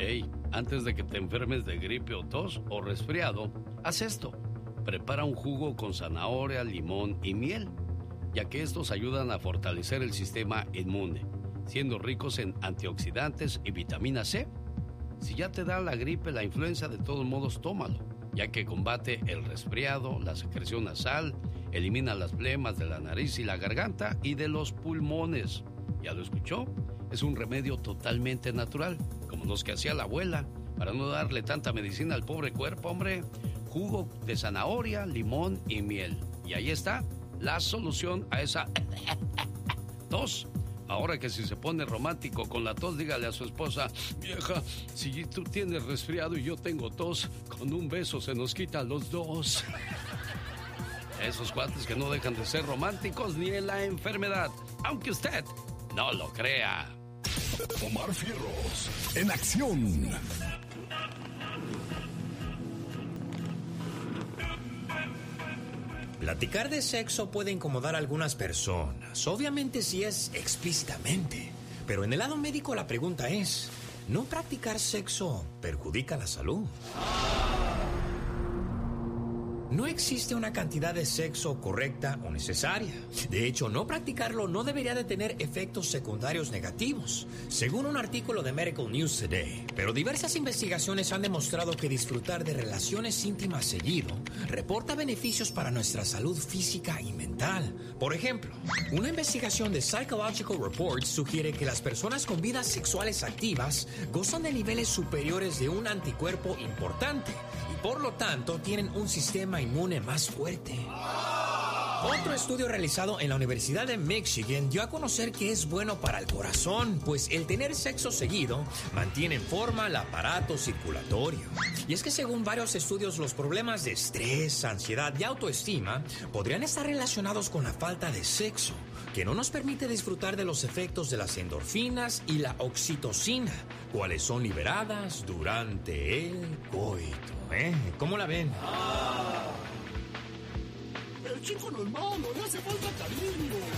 Hey, antes de que te enfermes de gripe o tos o resfriado, haz esto. Prepara un jugo con zanahoria, limón y miel, ya que estos ayudan a fortalecer el sistema inmune, siendo ricos en antioxidantes y vitamina C. Si ya te da la gripe, la influenza, de todos modos tómalo, ya que combate el resfriado, la secreción nasal, elimina las flemas de la nariz y la garganta y de los pulmones. ¿Ya lo escuchó? Es un remedio totalmente natural, como los que hacía la abuela, para no darle tanta medicina al pobre cuerpo, hombre. Jugo de zanahoria, limón y miel. Y ahí está la solución a esa tos. Ahora que si se pone romántico con la tos, dígale a su esposa: vieja, si tú tienes resfriado y yo tengo tos, con un beso se nos quitan los dos. Esos cuates que no dejan de ser románticos ni en la enfermedad, aunque usted no lo crea. Omar Fierros, en acción. Platicar de sexo puede incomodar a algunas personas, obviamente si es explícitamente. Pero en el lado médico la pregunta es, ¿no practicar sexo perjudica la salud? No existe una cantidad de sexo correcta o necesaria. De hecho, no practicarlo no debería de tener efectos secundarios negativos, según un artículo de Medical News Today. Pero diversas investigaciones han demostrado que disfrutar de relaciones íntimas seguido reporta beneficios para nuestra salud física y mental. Por ejemplo, una investigación de Psychological Reports sugiere que las personas con vidas sexuales activas gozan de niveles superiores de un anticuerpo importante y por lo tanto tienen un sistema inmune más fuerte. Otro estudio realizado en la Universidad de Michigan dio a conocer que es bueno para el corazón, pues el tener sexo seguido mantiene en forma el aparato circulatorio. Y es que según varios estudios, los problemas de estrés, ansiedad y autoestima podrían estar relacionados con la falta de sexo, que no nos permite disfrutar de los efectos de las endorfinas y la oxitocina, cuales son liberadas durante el coito. ¿Cómo la ven? El chico no es malo, le hace falta cariño.